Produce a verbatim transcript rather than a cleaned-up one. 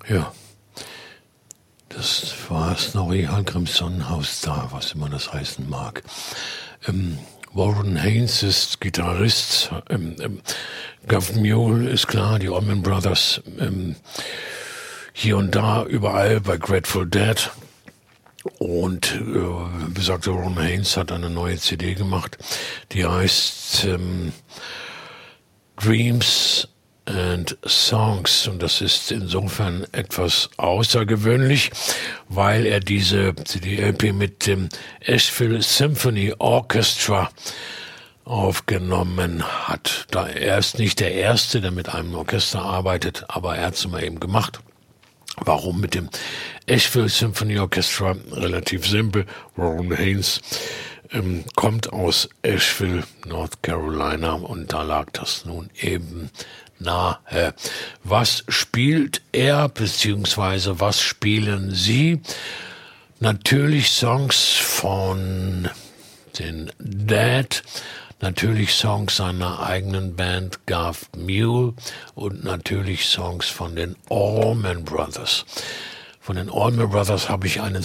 Ja, das war Snorri Hallgrims Sonnenhaus da, was immer das heißen mag. Ähm, Warren Haynes ist Gitarrist, ähm, ähm, Gavin Mule ist klar, die Allman Brothers, ähm, hier und da, überall bei Grateful Dead. Und äh, wie gesagt, Warren Haynes hat eine neue C D gemacht, die heißt ähm, Dreams and Songs, und das ist insofern etwas außergewöhnlich, weil er diese C D-L P mit dem Asheville Symphony Orchestra aufgenommen hat. Da er ist nicht der Erste, der mit einem Orchester arbeitet, aber er hat es immer eben gemacht. Warum mit dem Asheville Symphony Orchestra? Relativ simpel. Warren Haynes ähm, kommt aus Asheville, North Carolina, und da lag das nun eben nahe. Was spielt er, beziehungsweise was spielen Sie? Natürlich Songs von den Dead, natürlich Songs seiner eigenen Band Gav Mule und natürlich Songs von den Allman Brothers. Von den Allman Brothers habe ich einen